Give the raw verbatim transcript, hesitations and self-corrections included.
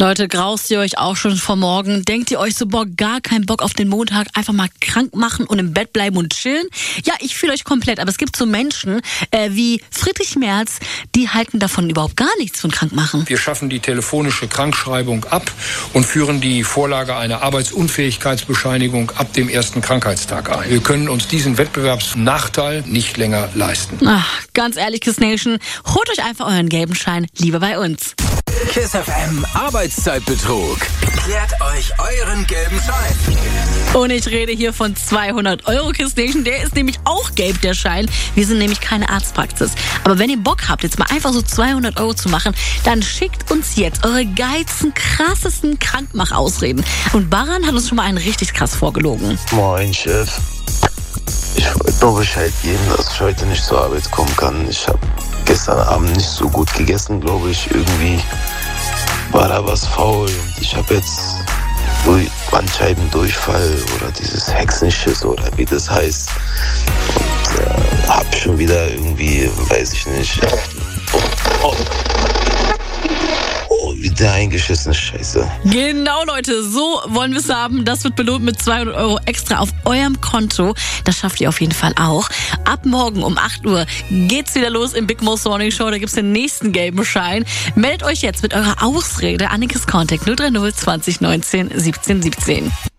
Leute, graust ihr euch auch schon vor morgen? Denkt ihr euch so, boah, gar keinen Bock auf den Montag, einfach mal krank machen und im Bett bleiben und chillen? Ja, ich fühle euch komplett, aber es gibt so Menschen äh, wie Friedrich Merz, die halten davon überhaupt gar nichts von krank machen. Wir schaffen die telefonische Krankschreibung ab und führen die Vorlage einer Arbeitsunfähigkeitsbescheinigung ab dem ersten Krankheitstag ein. Wir können uns diesen Wettbewerbsnachteil nicht länger leisten. Ach, ganz ehrlich, Kiss Nation, holt euch einfach euren gelben Schein lieber bei uns. Kiss F M Arbeitszeitbetrug. Klärt euch euren gelben Schein. Und ich rede hier von zweihundert Euro, Kiss Nation. Der ist nämlich auch gelb, der Schein. Wir sind nämlich keine Arztpraxis. Aber wenn ihr Bock habt, jetzt mal einfach so zweihundert Euro zu machen, dann schickt uns jetzt eure geilsten, krassesten Krankmachausreden. Und Baran hat uns schon mal einen richtig krass vorgelogen. Moin, Chef. Ich wollte nur Bescheid geben, dass ich heute nicht zur Arbeit kommen kann. Ich habe gestern Abend nicht so gut gegessen, glaube ich. Irgendwie war da was faul. Und ich habe jetzt durch Bandscheibendurchfall oder dieses Hexenschiss oder wie das heißt. Und äh, hab schon wieder irgendwie, weiß ich nicht. Oh, oh. Oh, wieder eingeschissen, Scheiße. Genau, Leute, so wollen wir es haben. Das wird belohnt mit zweihundert Euro extra auf eurem Konto. Das schafft ihr auf jeden Fall auch. Ab morgen um acht Uhr geht's wieder los im Big Mo's Morning Show. Da gibt's den nächsten gelben Schein. Meldet euch jetzt mit eurer Ausrede an den Kiss Contact null drei null zwanzig neunzehn siebzehn siebzehn.